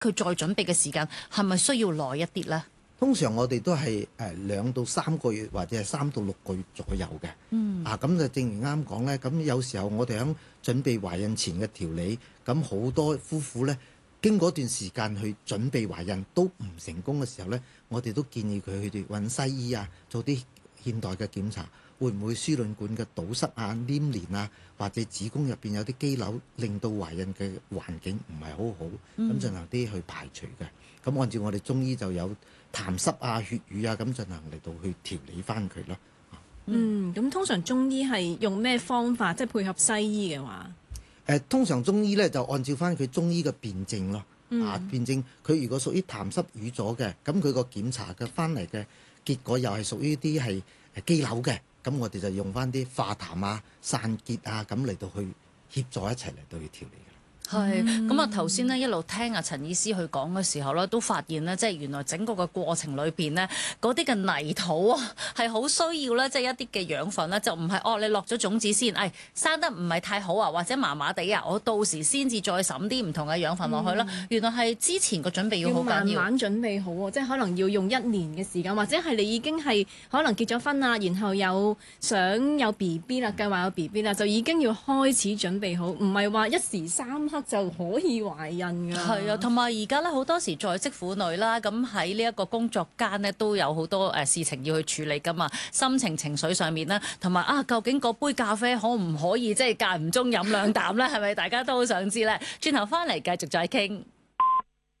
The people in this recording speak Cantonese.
佢再準備嘅時間係咪需要耐一啲呢？ 通常我哋都係2到3個月或者係3到6個月左右嘅。咁就正如啱講咧，咁有時候我哋喺準備懷孕前嘅調理，咁好多夫婦咧經過一段時間去準備懷孕都唔成功嘅時候咧，我哋都建議佢去揾西醫啊，做啲現代嘅檢查，會唔會輸卵管嘅堵塞啊、黏連啊，或者子宮入邊有啲肌瘤，令到懷孕嘅環境唔係好好，咁進行啲去排除嘅。咁按照我哋中醫就有痰濕啊、血瘀啊，咁進行嚟到去調理翻佢咯。 咁通常中醫係用咩方法，即係配合西醫嘅話？ 通常中醫咧就按照翻佢中醫嘅辨證咯。辨證佢如果屬於痰濕瘀咗嘅，咁佢個檢查嘅翻嚟嘅結果又係屬於啲係肌瘤嘅，咁我哋就用翻啲化痰啊、散結啊咁嚟到去協助一齊嚟到去調理。 係咁啊！頭先咧一路聽阿陳醫師去講嘅時候咧，都發現咧，即係原來整個嘅過程裏邊咧，嗰啲嘅泥土啊，係好需要咧，即係一啲嘅養分咧，就唔係你落咗種子先，生得唔係太好啊，或者麻麻地啊，我到時先至再揼啲唔同嘅養分落去啦。原來係之前個準備要好緊要， 慢慢準備好喎，即係可能要用1年嘅時間，或者係你已經係可能結咗婚啦，然後有想有 BB 啦，計劃有 BB 啦，就已經要開始準備好，唔係話一時三刻就可以懷孕㗎。 係啊，同埋而家咧好多時在職婦女啦，咁喺呢一個工作間咧都有好多事情要去處理㗎嘛，心情情緒上面啦，同埋究竟嗰杯咖啡可唔可以即係間唔中飲2啖咧？係咪大家都好想知咧？轉頭翻嚟繼續再傾。